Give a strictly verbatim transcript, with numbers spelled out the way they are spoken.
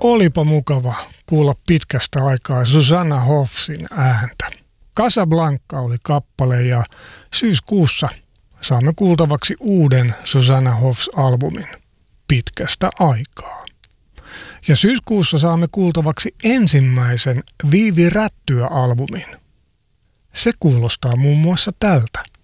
Olipa mukava kuulla pitkästä aikaa Susanna Hoffsin ääntä. Casablanca oli kappale ja syyskuussa saamme kuultavaksi uuden Susanna Hoffs-albumin pitkästä aikaa. Ja syyskuussa saamme kuultavaksi ensimmäisen Viivi Rättyä-albumin. Se kuulostaa muun muassa tältä.